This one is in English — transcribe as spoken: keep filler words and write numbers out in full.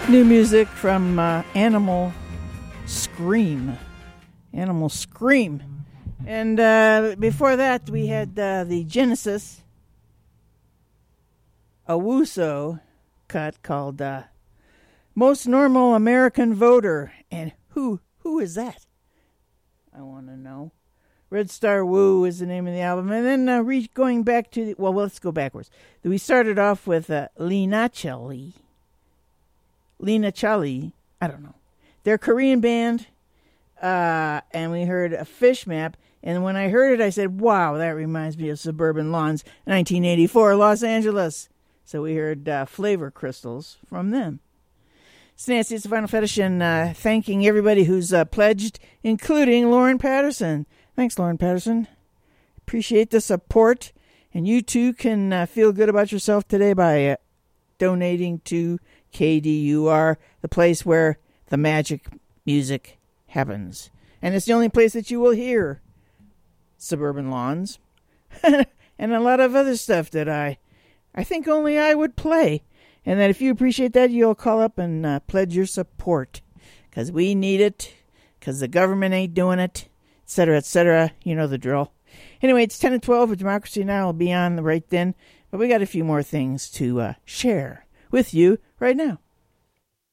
New music from uh, Animal Scream. Animal Scream. And uh, before that, we had uh, the Genesis Owusu cut called uh, Most Normal American Voter. And who who is that? I want to know. Red Star Woo is the name of the album. And then uh, re- going back to the... Well, let's go backwards. We started off with uh, Lena Chali. Lena Chali. I don't know. They're a Korean band. Uh, and we heard a Fish Map. And when I heard it, I said, wow, that reminds me of Suburban Lawns, nineteen eighty-four, Los Angeles. So we heard uh, Flavor Crystals from them. It's Nancy, it's the Final Fetish, and uh, thanking everybody who's uh, pledged, including Lauren Patterson. Thanks, Lauren Patterson. Appreciate the support. And you too can uh, feel good about yourself today by uh, donating to K D U R, the place where the magic music happens. And it's the only place that you will hear Suburban Lawns and a lot of other stuff that I, I think only I would play. And that if you appreciate that, you'll call up and uh, pledge your support. Because we need it. Because the government ain't doing it. Etc., et cetera. You know the drill. Anyway, it's ten and twelve with Democracy Now! Will be on right then. But we got a few more things to uh, share with you right now.